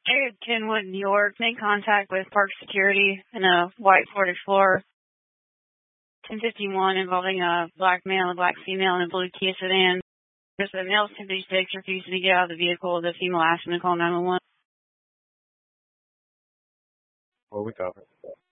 Jared Kenwood, New York, made contact with Park Security in a white Ford Explorer 1051 involving a black male, a black female, and a blue Kia sedan. The male 1056 refused to get out of the vehicle. The female asked him to call 911. Well, we covered.